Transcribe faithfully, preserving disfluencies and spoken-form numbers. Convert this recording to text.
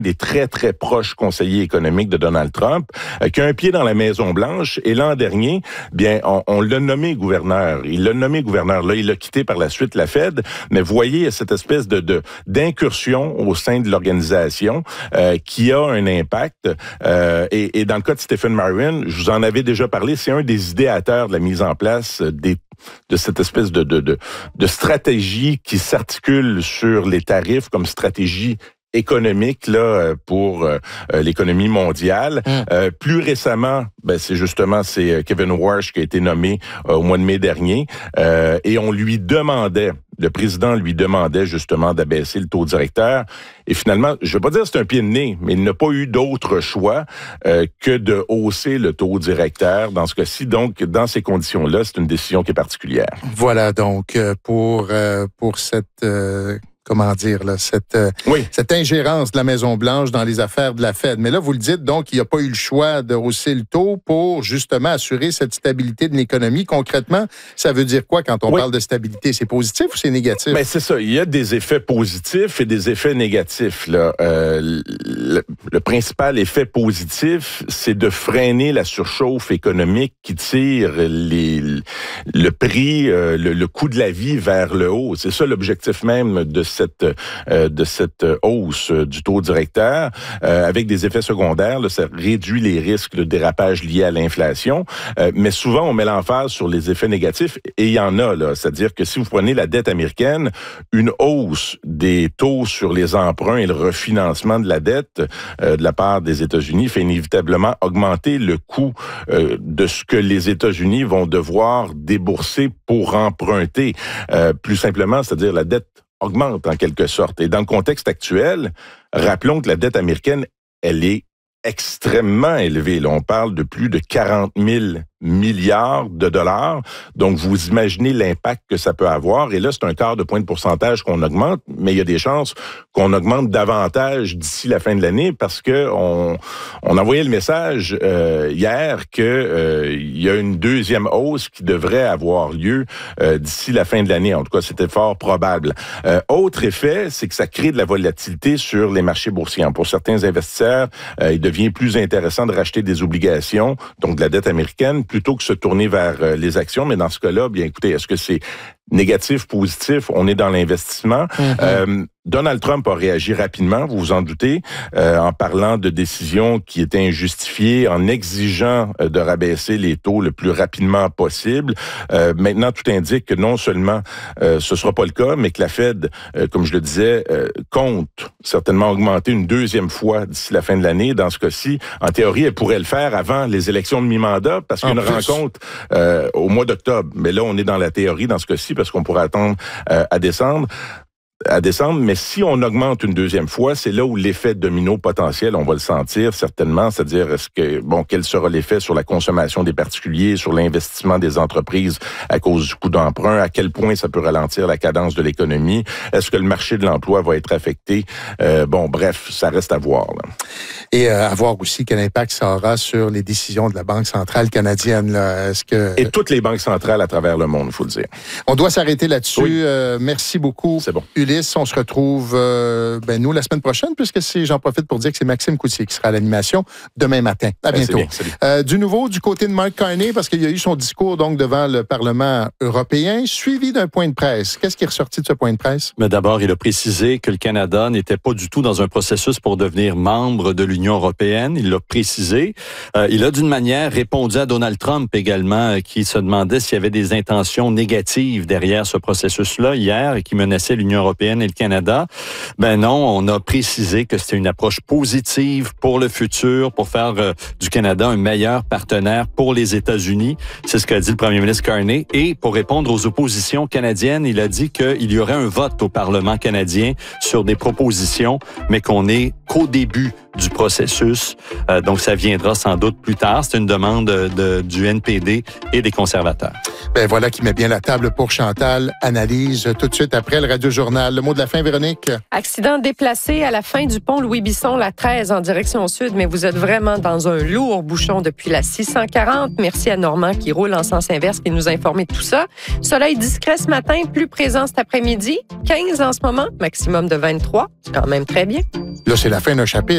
des très, très proches conseillers économiques de Donald Trump, euh, qui a un pied dans la Maison-Blanche. Et l'an dernier, bien, on, on l'a nommé gouverneur. Il l'a nommé gouverneur. Là, il a quitté par la suite la Fed. Mais vous voyez cette espèce de, de d'incursion au sein de l'organisation euh, qui a un impact. Euh, et, et dans le cas de Stephen Marrin, je vous en avais déjà parlé, c'est un des idéateurs de la mise en place des de cette espèce de, de, de, de stratégie qui s'articule sur les tarifs comme stratégie économique là pour euh, l'économie mondiale. Mm. Euh, plus récemment, ben c'est justement c'est Kevin Warsh qui a été nommé euh, au mois de mai dernier euh, et on lui demandait, le président lui demandait justement d'abaisser le taux directeur et finalement, je ne veux pas dire que c'est un pied de nez, mais il n'a pas eu d'autre choix euh, que de hausser le taux directeur dans ce cas-ci. Donc, dans ces conditions-là, c'est une décision qui est particulière. Voilà donc pour euh, pour cette euh... comment dire, là, cette, oui. cette ingérence de la Maison-Blanche dans les affaires de la Fed. Mais là, vous le dites, donc, il n'y a pas eu le choix de hausser le taux pour, justement, assurer cette stabilité de l'économie. Concrètement, ça veut dire quoi quand on oui. parle de stabilité? C'est positif ou c'est négatif? Ben, c'est ça. Il y a des effets positifs et des effets négatifs, là. Euh, le, le principal effet positif, c'est de freiner la surchauffe économique qui tire les, le prix, euh, le, le coût de la vie vers le haut. C'est ça l'objectif même de cette euh, de cette hausse du taux directeur euh, avec des effets secondaires. Là, ça réduit les risques de dérapage liés à l'inflation. Euh, mais souvent, on met l'emphase sur les effets négatifs et il y en a. Là, c'est-à-dire que si vous prenez la dette américaine, une hausse des taux sur les emprunts et le refinancement de la dette euh, de la part des États-Unis fait inévitablement augmenter le coût euh, de ce que les États-Unis vont devoir débourser pour emprunter. Euh, plus simplement, c'est-à-dire la dette augmente en quelque sorte. Et dans le contexte actuel, rappelons que la dette américaine, elle est extrêmement élevée. Là, on parle de plus de quarante mille milliards de dollars. Donc, vous imaginez l'impact que ça peut avoir. Et là, c'est un quart de point de pourcentage qu'on augmente, mais il y a des chances qu'on augmente davantage d'ici la fin de l'année parce que on, on envoyait le message euh, hier que euh, il y a une deuxième hausse qui devrait avoir lieu euh, d'ici la fin de l'année. En tout cas, c'était fort probable. Euh, autre effet, c'est que ça crée de la volatilité sur les marchés boursiers. Pour certains investisseurs, euh, il devient plus intéressant de racheter des obligations, donc de la dette américaine, plutôt que se tourner vers euh, les actions. Mais dans ce cas-là, bien écoutez, est-ce que c'est négatif, positif? On est dans l'investissement. Mm-hmm. Euh, Donald Trump a réagi rapidement, vous vous en doutez, euh, en parlant de décisions qui étaient injustifiées, en exigeant euh, de rabaisser les taux le plus rapidement possible. Euh, maintenant, tout indique que non seulement euh, ce sera pas le cas, mais que la Fed, euh, comme je le disais, euh, compte certainement augmenter une deuxième fois d'ici la fin de l'année. Dans ce cas-ci, en théorie, elle pourrait le faire avant les élections de mi-mandat, parce qu'il y a une plus. rencontre euh, au mois d'octobre. Mais là, on est dans la théorie dans ce cas-ci, parce qu'on pourrait attendre euh, à décembre. à décembre, mais si on augmente une deuxième fois, c'est là où l'effet domino potentiel, on va le sentir certainement, c'est-à-dire est-ce que bon, quel sera l'effet sur la consommation des particuliers, sur l'investissement des entreprises à cause du coût d'emprunt, à quel point ça peut ralentir la cadence de l'économie, est-ce que le marché de l'emploi va être affecté, euh, bon bref, ça reste à voir. Là. Et euh, à voir aussi quel impact ça aura sur les décisions de la Banque centrale canadienne. Là. Est-ce que et toutes les banques centrales à travers le monde, il faut le dire. On doit s'arrêter là-dessus. Oui. Euh, merci beaucoup. C'est bon. Ulysse, on se retrouve, euh, ben nous, la semaine prochaine, puisque c'est, j'en profite pour dire que c'est Maxime Coutier qui sera à l'animation demain matin. À bientôt. Ben, c'est bien, euh, du nouveau du côté de Mark Carney, parce qu'il y a eu son discours donc devant le Parlement européen, suivi d'un point de presse. Qu'est-ce qui est ressorti de ce point de presse? Mais d'abord, il a précisé que le Canada n'était pas du tout dans un processus pour devenir membre de l'Union européenne. Il l'a précisé. Euh, il a d'une manière répondu à Donald Trump également, euh, qui se demandait s'il y avait des intentions négatives derrière ce processus-là hier et qui menaçait l'Union européenne et le Canada. Ben non, on a précisé que c'était une approche positive pour le futur, pour faire euh, du Canada un meilleur partenaire pour les États-Unis. C'est ce qu'a dit le premier ministre Carney. Et pour répondre aux oppositions canadiennes, il a dit qu'il y aurait un vote au Parlement canadien sur des propositions, mais qu'on est qu'au début du processus. Euh, donc, ça viendra sans doute plus tard. C'est une demande de, du N P D et des conservateurs. Ben voilà qui met bien la table pour Chantal. Analyse tout de suite après le Radio-Journal. Le mot de la fin, Véronique? Accident déplacé à la fin du pont Louis-Bisson, la treize en direction sud, mais vous êtes vraiment dans un lourd bouchon depuis la six cent quarante. Merci à Normand qui roule en sens inverse qui nous a informé de tout ça. Soleil discret ce matin, plus présent cet après-midi. quinze en ce moment, maximum de vingt-trois. C'est quand même très bien. Là, c'est la fin d'un chapitre.